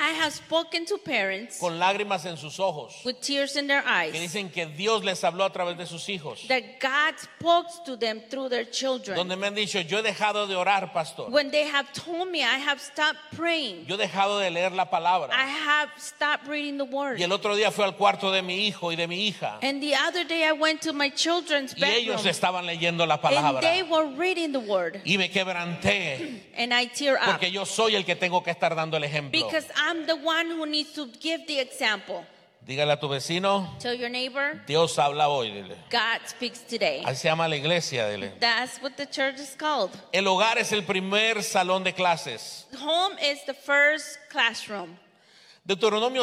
I have spoken to parents con lágrimas en sus ojos, with tears in their que eyes dicen que Dios les habló a través de sus hijos, that God spoke to them through their children. donde me han dicho, yo he dejado de orar, pastor, When they have told me I have stopped praying, yo he dejado de leer la palabra. I have stopped reading the word. Y el otro día fui al cuarto de mi hijo y de mi hija, And the other day I went to my children's y ellos bedroom estaban leyendo la and palabra, they were reading the word. y me quebranté, And I tear up porque yo soy el que tengo que estar dando el ejemplo. because I'm the one who needs to give the example. Dígale a tu vecino, Tell your neighbor, Dios habla hoy, dile. God speaks today. Así se llama la iglesia, dile. That's what the church is called. El hogar es el primer salón de clases. Home is the first classroom. Deuteronomio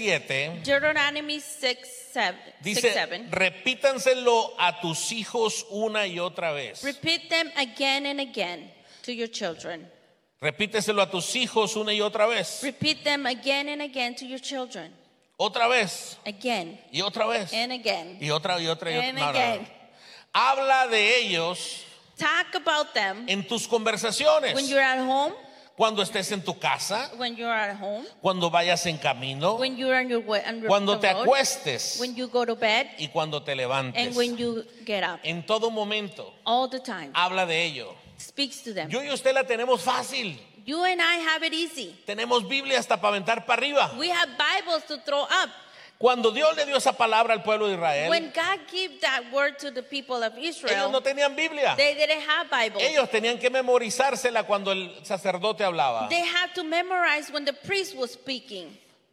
6:7 Deuteronomy 6:7. dice, repítanselo a tus hijos una y otra vez. Repeat them again and again to your children. Repíteselo a tus hijos una y otra vez. Repeat them again and again to your children. Otra vez. Again Y otra vez. and again. Y otra y otra y otra. And No, no, no. again. Habla de ellos Talk about them en tus conversaciones. when you're at home, Cuando estés en tu casa, when you're at home, cuando vayas en camino, when you're on your way, on cuando the te road, acuestes when you go to bed, y cuando te levantes. and when you get up. En todo momento, All the time. habla de ello. Speaks to them. Yo y usted la tenemos fácil. You and I have it easy. Tenemos Biblia hasta para aventar para arriba. We have Bibles to throw up. Cuando Dios le dio esa palabra al pueblo de Israel, When God gave that word to the people of ellos Israel, no tenían Biblia. they didn't have Bibles. Ellos tenían que memorizársela cuando el sacerdote hablaba They had to memorize when the priest was speaking.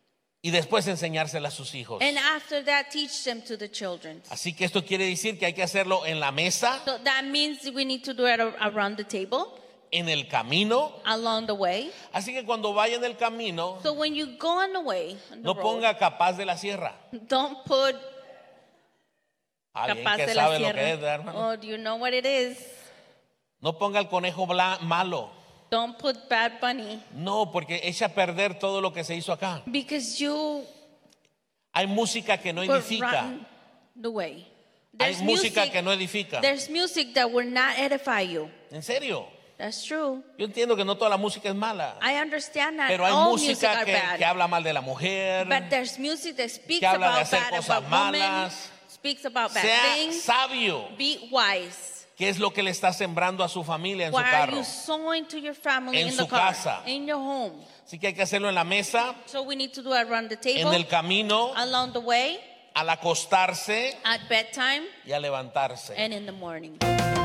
y después enseñársela a sus hijos. And after that, teach them to the children. Así que esto quiere decir que hay que hacerlo en la mesa, So that means we need to do it around the table, en el camino. along the way. Así que cuando vaya en el camino, So when you go on the way, on the no road, ponga Capaz de la Sierra. don't put Alguien Capaz que de la sabe lo que es, Sierra. hermano. Oh, do you know what it is? No ponga el conejo malo. Don't put Bad Bunny. No, porque echa a perder todo lo que se hizo acá. Because you Hay música que no were edifica. rotten the way. Hay música que no edifica. There's music that will not edify you. En serio. That's true. Yo entiendo que no toda la música es mala. I understand that Pero hay all music música are que bad. habla mal de la mujer. But there's music that speaks que habla de about hacer bad cosas about women, malas. speaks about bad Sea things. sabio. Be wise. ¿Qué es lo que le está sembrando a su familia en su What are carro? you sowing to your family En in su the car, casa. in your home? Así que hay que hacerlo en la mesa, So we need to do it around the en table, el camino, along the way, al acostarse at bedtime, y al levantarse. and in the morning.